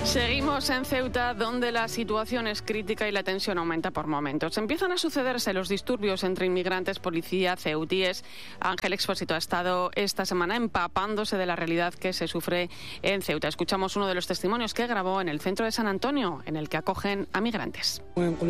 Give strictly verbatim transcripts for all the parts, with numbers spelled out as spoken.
Seguimos en Ceuta, donde la situación es crítica y la tensión aumenta por momentos. Empiezan a sucederse los disturbios entre inmigrantes, policía, ceutíes. Ángel Expósito ha estado esta semana empapándose de la realidad que se sufre en Ceuta. Escuchamos uno de los testimonios que grabó en el centro de San Antonio, en el que acogen a migrantes.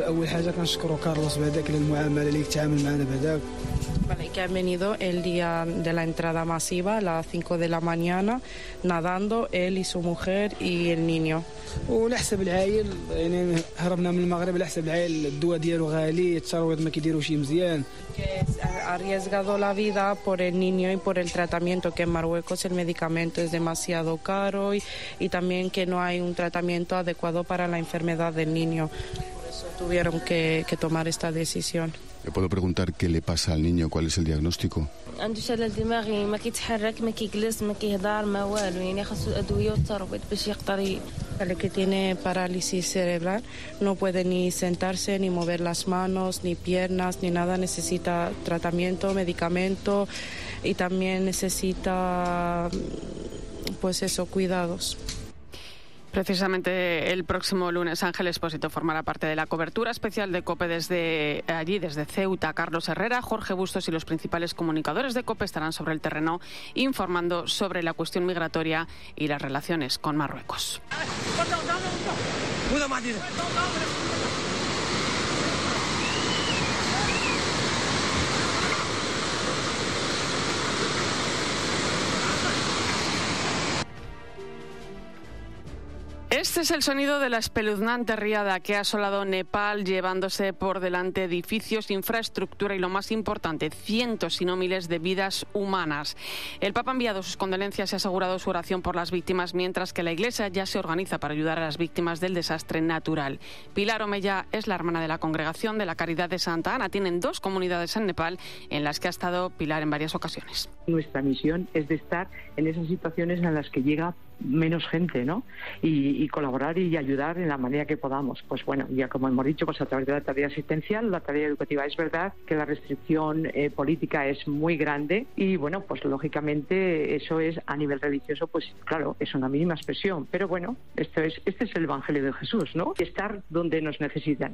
Vale, que han venido el día de la entrada masiva a las cinco de la mañana, nadando él y su mujer y el niño. ولحسب العائل يعني هربنا من المغرب لحسب العائل الدواء ديالو غالي الترويض ما كيديروا شي مزيان. Que ha arriesgado la vida por el niño y por el tratamiento, que en Marruecos el medicamento es demasiado caro y, y también que no hay un tratamiento adecuado para la enfermedad del niño. Por eso tuvieron que, que tomar esta decisión. ¿Le puedo preguntar qué le pasa al niño? ¿Cuál es el diagnóstico? عنده شلل دماغي ما كيتحرك ما كيجلس ما كيهضر ما والو يعني خاصو ادويه والترويض باش يقدر. El que tiene parálisis cerebral no puede ni sentarse, ni mover las manos, ni piernas, ni nada. Necesita tratamiento, medicamento y también necesita, pues eso, cuidados. Precisamente el próximo lunes Ángel Expósito formará parte de la cobertura especial de COPE desde allí, desde Ceuta. Carlos Herrera, Jorge Bustos y los principales comunicadores de COPE estarán sobre el terreno informando sobre la cuestión migratoria y las relaciones con Marruecos. Este es el sonido de la espeluznante riada que ha asolado Nepal, llevándose por delante edificios, infraestructura y, lo más importante, cientos y no miles de vidas humanas. El Papa ha enviado sus condolencias y ha asegurado su oración por las víctimas, mientras que la Iglesia ya se organiza para ayudar a las víctimas del desastre natural. Pilar Omeya es la hermana de la Congregación de la Caridad de Santa Ana. Tienen dos comunidades en Nepal en las que ha estado Pilar en varias ocasiones. Nuestra misión es de estar en esas situaciones en las que llega menos gente, ¿no? Y, y colaborar y ayudar en la manera que podamos. Pues bueno, ya como hemos dicho, pues a través de la tarea asistencial, la tarea educativa. Es verdad que la restricción eh, política es muy grande y bueno, pues lógicamente eso es a nivel religioso, pues claro, es una mínima expresión. Pero bueno, esto es, este es el Evangelio de Jesús, ¿no? Estar donde nos necesitan.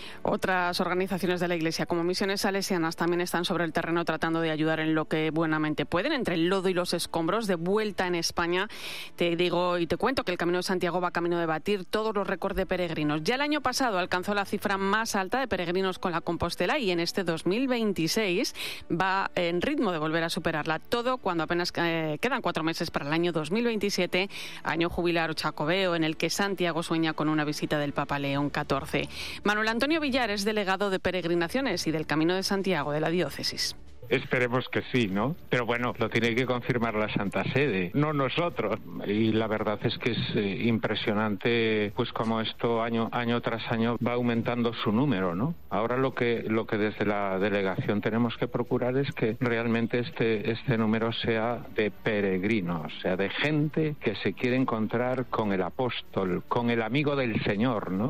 Otras organizaciones de la Iglesia, como Misiones Salesianas, también están sobre el terreno tratando de ayudar en lo que buenamente pueden, entre el lodo y los escombros. De vuelta en España, te digo y te cuento que el Camino de Santiago va camino de batir todos los récords de peregrinos. Ya el año pasado alcanzó la cifra más alta de peregrinos con la Compostela y en este dos mil veintiséis va en ritmo de volver a superarla. Todo cuando apenas eh, quedan cuatro meses para el año dos mil veintisiete, año jubilar o chacobeo, en el que Santiago sueña con una visita del Papa León catorce. Manuel Antonio Villar es delegado de peregrinaciones y del Camino de Santiago de la diócesis. Esperemos que sí, ¿no? Pero bueno, lo tiene que confirmar la Santa Sede, no nosotros. Y la verdad es que es eh, impresionante, pues como esto año año tras año va aumentando su número, ¿no? Ahora lo que lo que desde la delegación tenemos que procurar es que realmente este este número sea de peregrinos, o sea, de gente que se quiere encontrar con el apóstol, con el amigo del Señor, ¿no?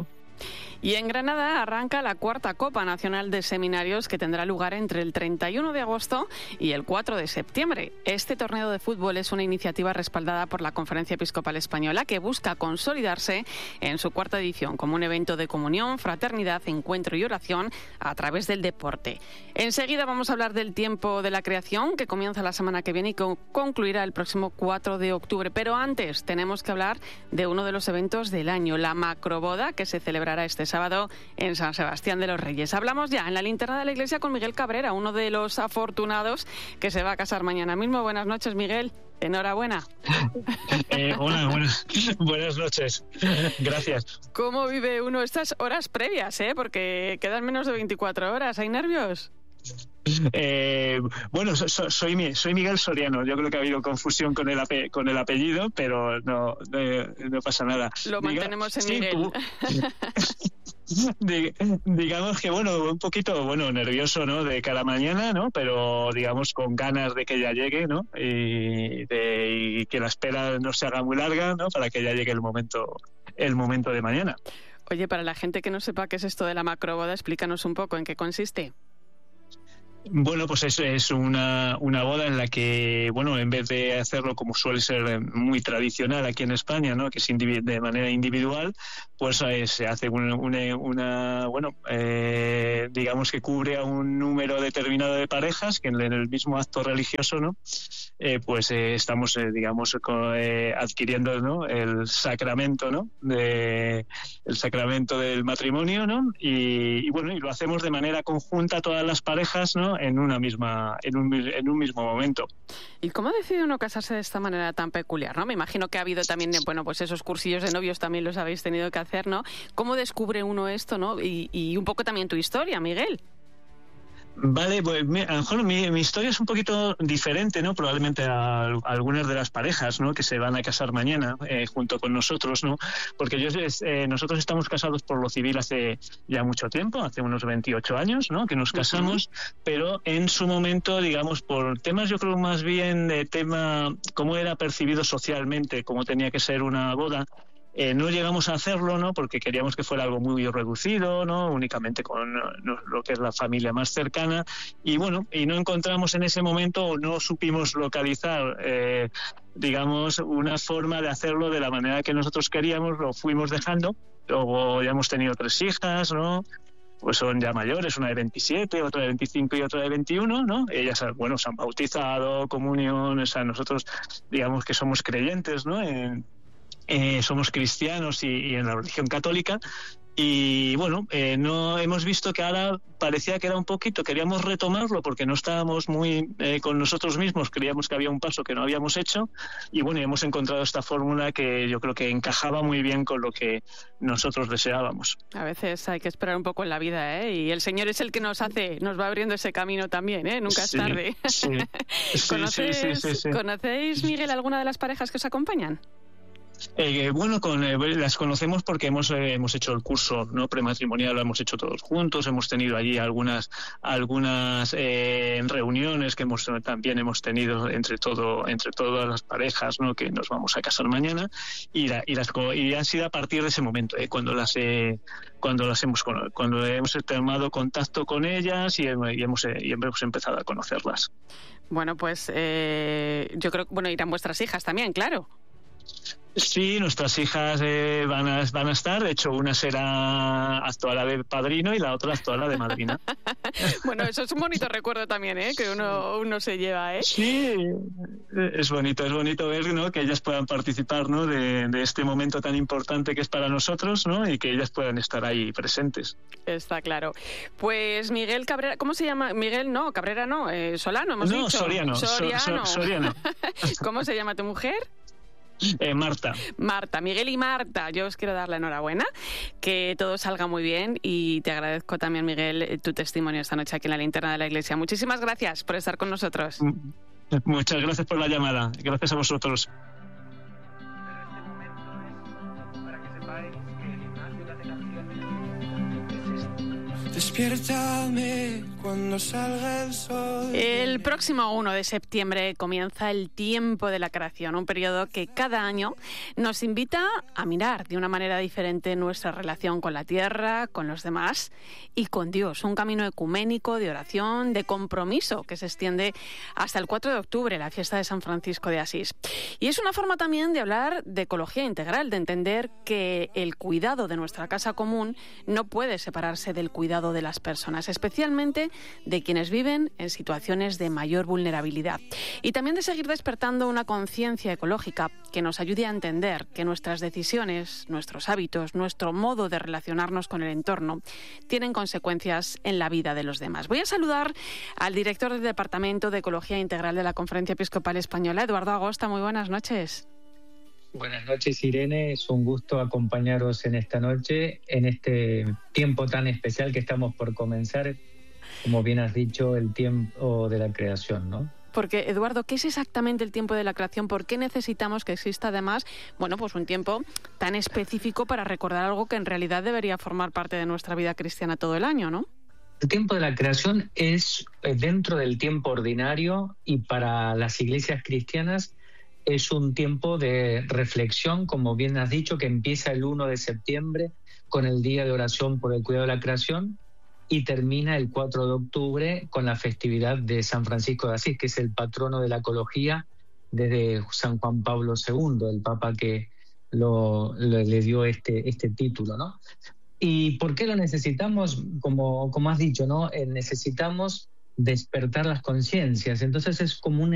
Y en Granada arranca la cuarta Copa Nacional de Seminarios, que tendrá lugar entre el treinta y uno de agosto y el cuatro de septiembre. Este torneo de fútbol es una iniciativa respaldada por la Conferencia Episcopal Española, que busca consolidarse en su cuarta edición como un evento de comunión, fraternidad, encuentro y oración a través del deporte. Enseguida vamos a hablar del tiempo de la creación, que comienza la semana que viene y que concluirá el próximo cuatro de octubre. Pero antes tenemos que hablar de uno de los eventos del año, la macroboda, que se celebrará este sábado en San Sebastián de los Reyes. Hablamos ya en la linterna de la iglesia con Miguel Cabrera, uno de los afortunados que se va a casar mañana mismo. Buenas noches, Miguel. Enhorabuena. Eh, hola, buenas, buenas noches. Gracias. ¿Cómo vive uno estas horas previas, eh? Porque quedan menos de veinticuatro horas. ¿Hay nervios? Eh, bueno, so, so, soy soy Miguel Soriano. Yo creo que ha habido confusión con el ape, con el apellido, pero no, eh, no pasa nada. Lo Diga, mantenemos en sí, Miguel. Digamos que bueno, un poquito bueno nervioso, ¿no? De cada mañana, ¿no? Pero digamos con ganas de que ya llegue, ¿no? Y, de, y que la espera no se haga muy larga, ¿no? Para que ya llegue el momento el momento de mañana. Oye, para la gente que no sepa qué es esto de la macroboda, explícanos un poco en qué consiste. Bueno, pues es, es una, una boda en la que, bueno, en vez de hacerlo como suele ser muy tradicional aquí en España, ¿no?, que es indivi- de manera individual, pues eh, se hace una, una, una bueno, eh, digamos que cubre a un número determinado de parejas que en el mismo acto religioso, ¿no?, eh, pues eh, estamos, eh, digamos, co- eh, adquiriendo, ¿no?, el sacramento, ¿no?, de, el sacramento del matrimonio, ¿no?, y, y bueno, y lo hacemos de manera conjunta todas las parejas, ¿no?, en una misma en un, en un mismo momento. ¿Y cómo decide uno casarse de esta manera tan peculiar, no? Me imagino que ha habido también, bueno, pues esos cursillos de novios también los habéis tenido que hacer, ¿no? ¿Cómo descubre uno esto, no? Y, y un poco también tu historia, Miguel. Vale, pues mi, a lo mejor mi, mi historia es un poquito diferente, ¿no? Probablemente a, a algunas de las parejas, ¿no?, que se van a casar mañana eh, junto con nosotros, ¿no? Porque yo, eh, nosotros estamos casados por lo civil hace ya mucho tiempo, hace unos veintiocho años, ¿no?, que nos casamos, uh-huh. Pero en su momento, digamos, por temas, yo creo más bien de tema cómo era percibido socialmente, cómo tenía que ser una boda. Eh, no llegamos a hacerlo, ¿no?, porque queríamos que fuera algo muy reducido, ¿no?, únicamente con no, lo que es la familia más cercana, y bueno, y no encontramos en ese momento, o no supimos localizar, eh, digamos, una forma de hacerlo de la manera que nosotros queríamos, lo fuimos dejando. Luego ya hemos tenido tres hijas, ¿no?, pues son ya mayores, una de veintisiete, otra de veinticinco y otra de veintiuno, ¿no? Ellas, bueno, se han bautizado, comunión, o sea, nosotros digamos que somos creyentes, ¿no?, en Eh, somos cristianos y, y en la religión católica, y bueno, eh, no hemos visto que ahora parecía que era un poquito, queríamos retomarlo porque no estábamos muy eh, con nosotros mismos, creíamos que había un paso que no habíamos hecho, y bueno, hemos encontrado esta fórmula que yo creo que encajaba muy bien con lo que nosotros deseábamos. A veces hay que esperar un poco en la vida, ¿eh? Y el Señor es el que nos hace, nos va abriendo ese camino también, ¿eh? Nunca es sí, tarde. Sí. Sí, ¿Conoces, sí, sí, sí, sí. ¿Conocéis, Miguel, alguna de las parejas que os acompañan? Eh, bueno, con, eh, las conocemos porque hemos eh, hemos hecho el curso, ¿no?, prematrimonial, lo hemos hecho todos juntos, hemos tenido allí algunas algunas eh, reuniones que hemos también hemos tenido entre todo entre todas las parejas, ¿no?, que nos vamos a casar mañana, y, la, y las y han sido a partir de ese momento, eh, cuando las eh, cuando las hemos cuando hemos tomado contacto con ellas y, y hemos y hemos empezado a conocerlas. Bueno, pues eh, yo creo que bueno, irán vuestras hijas también, claro. Sí, nuestras hijas eh, van, a, van a estar. De hecho, una será actuará de padrino y la otra actuará de madrina. Bueno, eso es un bonito recuerdo también, ¿eh?, que uno, uno se lleva, ¿eh? Sí, es bonito, es bonito ver, ¿no?, que ellas puedan participar, ¿no?, de, de este momento tan importante que es para nosotros, ¿no?, y que ellas puedan estar ahí presentes. Está claro. Pues Miguel Cabrera, ¿cómo se llama? Miguel, no, Cabrera no, eh, Solano, hemos no, dicho. Soriano. Soriano. So, so, Soriano. ¿Cómo se llama tu mujer? Eh, Marta. Marta, Miguel y Marta, yo os quiero dar la enhorabuena, que todo salga muy bien, y te agradezco también, Miguel, tu testimonio esta noche aquí en la Linterna de la Iglesia. Muchísimas gracias por estar con nosotros. Muchas gracias por la llamada. Gracias a vosotros. Despiértame cuando salga el sol. El próximo uno de septiembre comienza el tiempo de la creación, un periodo que cada año nos invita a mirar de una manera diferente nuestra relación con la tierra, con los demás y con Dios. Un camino ecuménico de oración, de compromiso que se extiende hasta el cuatro de octubre, la fiesta de San Francisco de Asís. Y es una forma también de hablar de ecología integral, de entender que el cuidado de nuestra casa común no puede separarse del cuidado de las personas, especialmente de quienes viven en situaciones de mayor vulnerabilidad. Y también de seguir despertando una conciencia ecológica que nos ayude a entender que nuestras decisiones, nuestros hábitos, nuestro modo de relacionarnos con el entorno tienen consecuencias en la vida de los demás. Voy a saludar al director del Departamento de Ecología Integral de la Conferencia Episcopal Española, Eduardo Agosta. Muy buenas noches. Buenas noches, Irene. Es un gusto acompañaros en esta noche, en este tiempo tan especial que estamos por comenzar, como bien has dicho, el tiempo de la creación, ¿no? Porque, Eduardo, ¿qué es exactamente el tiempo de la creación? ¿Por qué necesitamos que exista, además, bueno, pues un tiempo tan específico para recordar algo que en realidad debería formar parte de nuestra vida cristiana todo el año, ¿no? El tiempo de la creación es dentro del tiempo ordinario, y para las iglesias cristianas es un tiempo de reflexión, como bien has dicho, que empieza el uno de septiembre con el Día de Oración por el Cuidado de la Creación, y termina el cuatro de octubre con la festividad de San Francisco de Asís, que es el patrono de la ecología desde San Juan Pablo segundo, el papa que lo, lo- le dio este, este título, ¿no? ¿Y por qué lo necesitamos? Como, como has dicho, ¿no? Eh, necesitamos despertar las conciencias. Entonces es como un